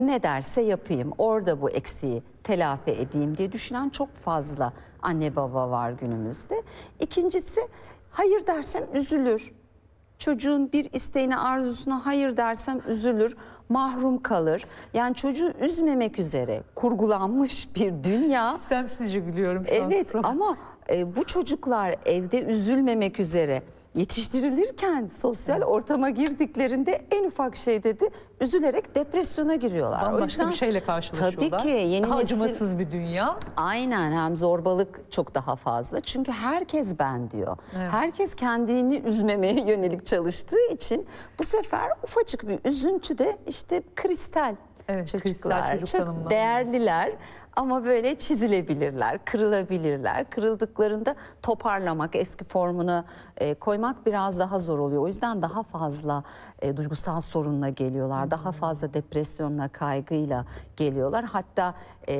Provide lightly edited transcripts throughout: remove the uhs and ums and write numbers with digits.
ne derse yapayım, orada bu eksiği telafi edeyim diye düşünen çok fazla anne baba var günümüzde. İkincisi, hayır dersem üzülür. Çocuğun bir isteğine, arzusuna hayır dersem üzülür, mahrum kalır. Yani çocuğu üzmemek üzere kurgulanmış bir dünya. Semsizce gülüyorum şu an. Evet, ama bu çocuklar evde üzülmemek üzere yetiştirilirken sosyal ortama girdiklerinde en ufak şeyde de üzülerek depresyona giriyorlar. Bambaşka bir şeyle karşılaşıyorlar. Tabii ki yeni daha nesil, acımasız bir dünya. aynen, hem zorbalık çok daha fazla. Çünkü herkes ben diyor. Evet. Herkes kendini üzmemeye yönelik çalıştığı için bu sefer ufacık bir üzüntü de işte kristal. Evet, Çocuklar kristal çocuk çok tanımlaması. değerliler ama böyle çizilebilirler, kırılabilirler. Kırıldıklarında toparlamak, eski formuna koymak biraz daha zor oluyor. O yüzden daha fazla duygusal sorunla geliyorlar. Daha fazla depresyonla, kaygıyla geliyorlar. Hatta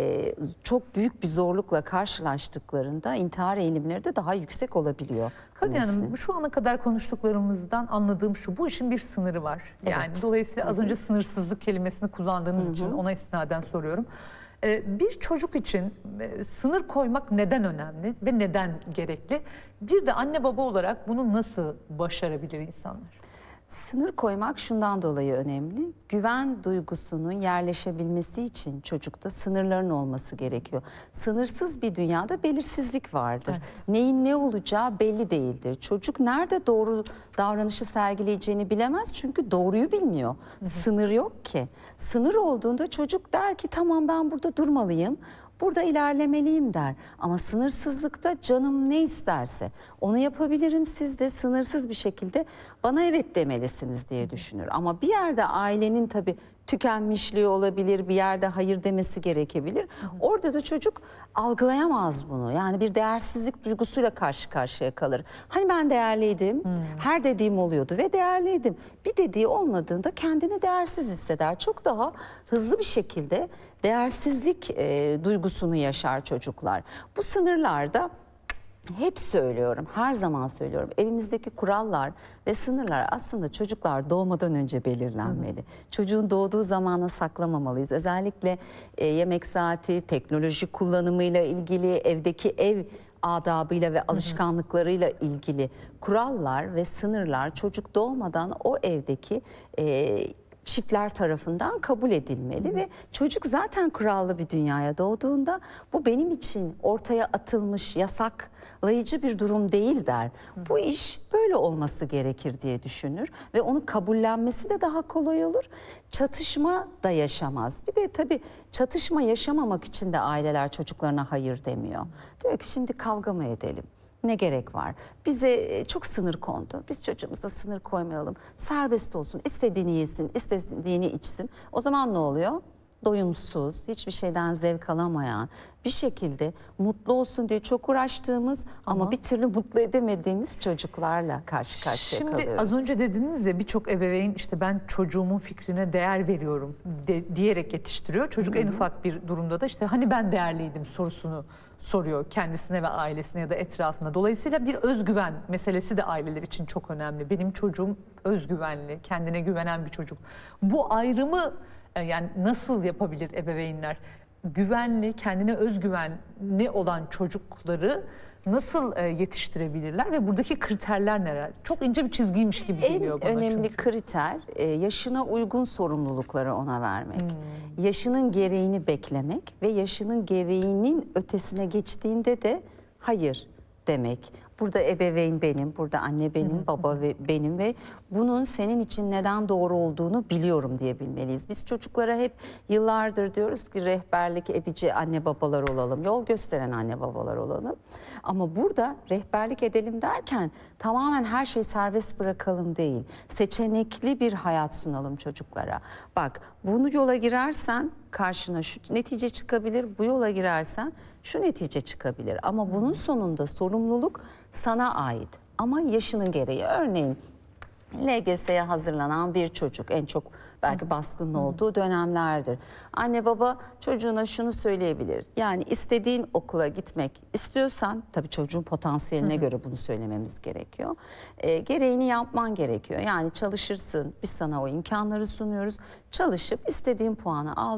çok büyük bir zorlukla karşılaştıklarında intihar eğilimleri de daha yüksek olabiliyor. Kadir Hanım, şu ana kadar konuştuklarımızdan anladığım şu: bu işin bir sınırı var. Yani Evet. dolayısıyla az önce sınırsızlık kelimesini kullandığınız için ona istinaden soruyorum. Bir çocuk için sınır koymak neden önemli ve neden gerekli? Bir de anne baba olarak bunu nasıl başarabilir insanlar? Sınır koymak şundan dolayı önemli. Güven duygusunun yerleşebilmesi için çocukta sınırların olması gerekiyor. Sınırsız bir dünyada belirsizlik vardır. Evet. Neyin ne olacağı belli değildir. Çocuk nerede doğru davranışı sergileyeceğini bilemez çünkü doğruyu bilmiyor. Sınır yok ki. Sınır olduğunda çocuk der ki tamam, ben burada durmalıyım, burada ilerlemeliyim der. Ama sınırsızlıkta canım ne isterse onu yapabilirim, siz de sınırsız bir şekilde bana evet demelisiniz diye düşünür. Ama bir yerde ailenin tabii tükenmişliği olabilir, bir yerde hayır demesi gerekebilir. Orada da çocuk algılayamaz bunu. Yani bir değersizlik duygusuyla karşı karşıya kalır. Hani ben değerliydim, her dediğim oluyordu ve değerliydim. Bir dediği olmadığında kendini değersiz hisseder. Çok daha hızlı bir şekilde değersizlik duygusunu yaşar çocuklar. Bu sınırlarda hep söylüyorum, her zaman söylüyorum. Evimizdeki kurallar ve sınırlar aslında çocuklar doğmadan önce belirlenmeli. Çocuğun doğduğu zamana saklamamalıyız. Özellikle yemek saati, teknoloji kullanımıyla ilgili, evdeki ev adabıyla ve alışkanlıklarıyla ilgili kurallar ve sınırlar çocuk doğmadan o evdeki çiftler tarafından kabul edilmeli ve çocuk zaten kurallı bir dünyaya doğduğunda bu benim için ortaya atılmış yasaklayıcı bir durum değil der. Bu iş böyle olması gerekir diye düşünür ve onu kabullenmesi de daha kolay olur. Çatışma da yaşamaz. Bir de tabii çatışma yaşamamak için de aileler çocuklarına hayır demiyor. Diyor ki şimdi kavga mı edelim? Ne gerek var? Bize çok sınır kondu. Biz çocuğumuza sınır koymayalım. Serbest olsun. İstediğini yesin, istediğini içsin. O zaman ne oluyor? Doyumsuz, hiçbir şeyden zevk alamayan, bir şekilde mutlu olsun diye çok uğraştığımız ama bir türlü mutlu edemediğimiz çocuklarla karşı karşıya kalıyoruz. Şimdi az önce dediniz ya, birçok ebeveyn işte ben çocuğumun fikrine değer veriyorum diyerek yetiştiriyor. Çocuk en ufak bir durumda da işte hani ben değerliydim sorusunu soruyor kendisine ve ailesine ya da etrafına. Dolayısıyla bir özgüven meselesi de aileler için çok önemli. Benim çocuğum özgüvenli, kendine güvenen bir çocuk. Bu ayrımı yani nasıl yapabilir ebeveynler? Güvenli, kendine özgüvenli olan çocukları nasıl yetiştirebilirler ve buradaki kriterler neler? Çok ince bir çizgiymiş gibi geliyor bana. En önemli çünkü. kriter yaşına uygun sorumlulukları ona vermek. Yaşının gereğini beklemek ve yaşının gereğinin ötesine geçtiğinde de hayır demek. Burada ebeveyn benim, burada anne benim, baba benim ve bunun senin için neden doğru olduğunu biliyorum diyebilmeliyiz. Biz çocuklara hep yıllardır diyoruz ki rehberlik edici anne babalar olalım, yol gösteren anne babalar olalım. Ama burada rehberlik edelim derken tamamen her şeyi serbest bırakalım değil. Seçenekli bir hayat sunalım çocuklara. Bak, bunu yola girersen karşına şu netice çıkabilir, bu yola girersen şu netice çıkabilir. Ama bunun sonunda sorumluluk sana ait. Ama yaşının gereği, örneğin LGS'ye hazırlanan bir çocuk en çok belki baskının olduğu dönemlerdir. Anne baba çocuğuna şunu söyleyebilir. Yani istediğin okula gitmek istiyorsan, tabii çocuğun potansiyeline göre bunu söylememiz gerekiyor. Gereğini yapman gerekiyor. Yani çalışırsın, biz sana o imkanları sunuyoruz. Çalışıp istediğin puanı al.